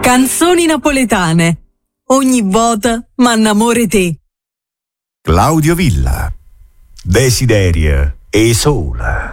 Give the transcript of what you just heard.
Canzoni napoletane. Ogni volta m'annamore te. Claudio Villa. Desideria e sola.